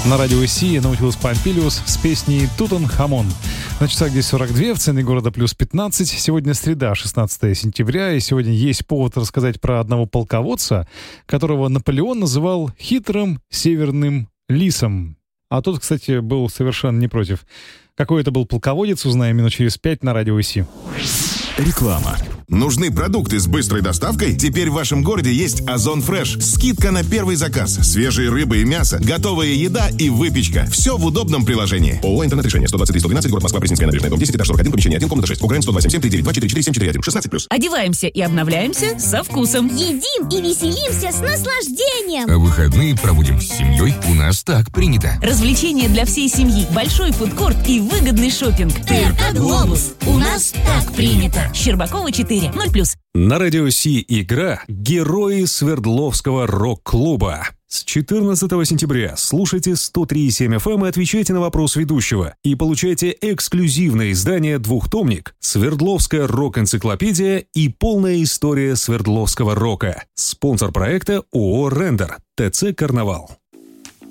На радио Си Наутилус Помпилиус с песней «Тутанхамон». На часах здесь 42, в центре города плюс 15. Сегодня среда, 16 сентября, и сегодня есть повод рассказать про одного полководца, которого Наполеон называл хитрым северным лисом. А тот, кстати, был совершенно не против. Какой это был полководец, узнаем минут через 5 на радио Си. Реклама. Нужны продукты с быстрой доставкой? Теперь в вашем городе есть Озон Фреш. Скидка на первый заказ. Свежие рыбы и мясо, готовая еда и выпечка. Все в удобном приложении. ООО «Интернет-решение». 123-112, город Москва, Пресненская набережная, дом 10, этаж 41, помещение 1, комната 6. Украин 102-77-392-44-741. 16+. Одеваемся и обновляемся со вкусом. Едим и веселимся с наслаждением. А выходные проводим с семьей. У нас так принято. Развлечения для всей семьи, большой фудкорт и выгодный шопинг. ТРК «Глобус». У нас так принято. Щербакова 4, 0+. На радио Си игра «Герои Свердловского рок-клуба». С 14 сентября слушайте 103,7 FM и отвечайте на вопрос ведущего. И получайте эксклюзивное издание «Двухтомник», «Свердловская рок-энциклопедия» и полная история Свердловского рока. Спонсор проекта ООО «Рендер», ТЦ «Карнавал».